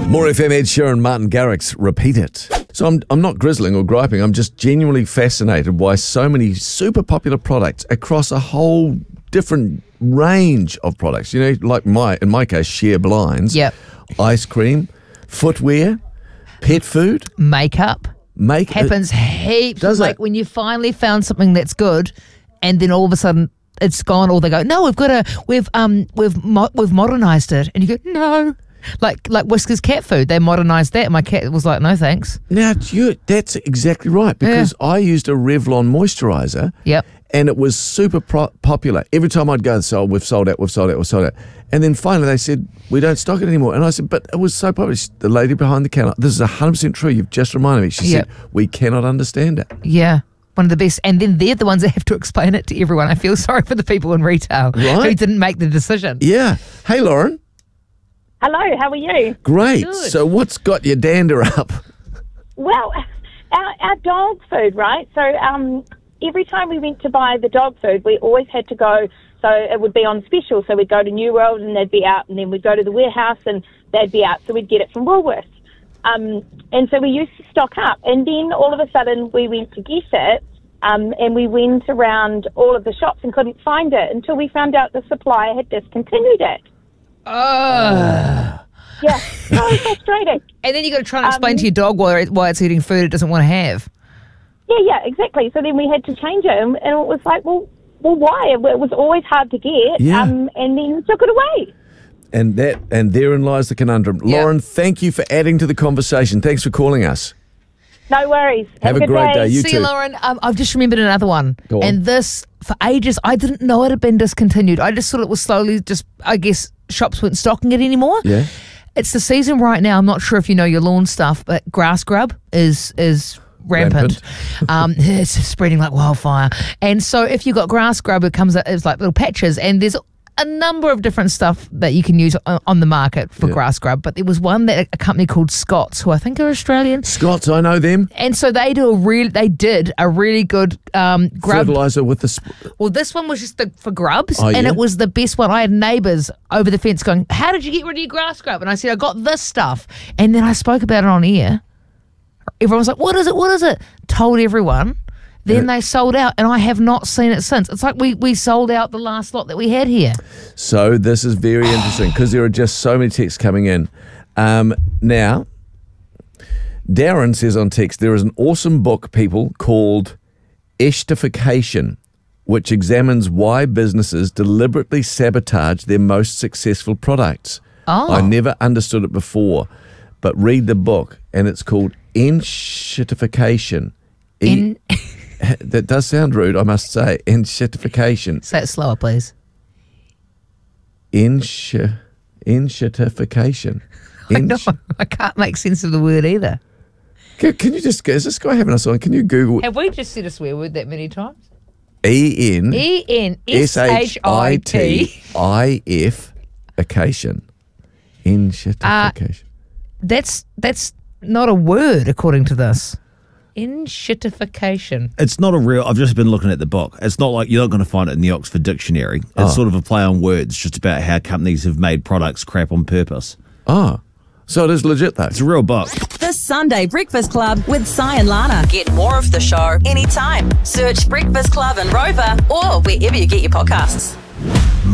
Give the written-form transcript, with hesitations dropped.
More FM, Ed Sheeran, Martin Garrix, Repeat It. So I'm not grizzling or griping. I'm just genuinely fascinated why so many super popular products across a whole different range of products. You know, like in my case, sheer blinds, ice cream, footwear, pet food, makeup. Happens heaps. Does like it? when you finally found something that's good, and then all of a sudden it's gone, or they go, no, we've modernized it, and you go, no. Like Whisker's cat food, they modernised that. And my cat was like, no thanks. Now, that's exactly right, because I used a Revlon moisturiser. Yep. And it was super popular. Every time I'd go, we've sold out. And then finally they said, we don't stock it anymore. And I said, but it was so popular. The lady behind the counter, this is 100% true, you've just reminded me. She said, we cannot understand it. Yeah. One of the best. And then they're the ones that have to explain it to everyone. I feel sorry for the people in retail who didn't make the decision. Yeah. Hey, Lauren. Hello, how are you? Great. Good. So what's got your dander up? Well, our dog food, right? So every time we went to buy the dog food, we always had to go, so it would be on special. So we'd go to New World and they'd be out, and then we'd go to the warehouse and they'd be out. So we'd get it from Woolworths. And so we used to stock up. And then all of a sudden we went to get it, and we went around all of the shops and couldn't find it until we found out the supplier had discontinued it. Yeah, so frustrating. And then you got to try and explain to your dog why it's eating food it doesn't want to have. Yeah, exactly. So then we had to change it, and it was like, well, why? It was always hard to get, and then took it away. And therein lies the conundrum. Yeah. Lauren, thank you for adding to the conversation. Thanks for calling us. No worries. Have a good great day. You See too. you, Lauren. I've just remembered another one. Go on. And this, for ages, I didn't know it had been discontinued. I just thought it was slowly I guess, shops weren't stocking it anymore. Yeah. It's the season right now. I'm not sure if you know your lawn stuff, but grass grub is rampant. It's spreading like wildfire. And so if you've got grass grub, it comes, it's like little patches, and there's a number of different stuff that you can use on the market for grass grub. But there was one that a company called Scott's, who I think are Australian. Scott's, I know them. And so they did a really good grub Fertiliser with the... Well, this one was just for grubs, Oh, and yeah? it was the best one. I had neighbours over the fence going, how did you get rid of your grass grub? And I said, I got this stuff. And then I spoke about it on air. Everyone was like, what is it? Told everyone. Then they sold out, and I have not seen it since. It's like we sold out the last lot that we had here. So this is very interesting because there are just so many texts coming in. Now, Darren says on text, there is an awesome book, people, called Eshtification, which examines why businesses deliberately sabotage their most successful products. Oh. I never understood it before, but read the book, and it's called Eshtification. That does sound rude, I must say. Eshtification. Say it slower, please. Eshtification. I can't make sense of the word either. Can you just, is this guy having us on? Can you Google Have we just said a swear word that many times? ENSHITIF Eshtification. That's not a word according to this. Enshittification. It's not a real... I've just been looking at the book. It's not like you're not going to find it in the Oxford Dictionary. It's sort of a play on words, just about how companies have made products crap on purpose. Oh, so it is legit though. It's a real book. The Sunday Breakfast Club with Si and Lana. Get more of the show anytime. Search Breakfast Club and Rover or wherever you get your podcasts.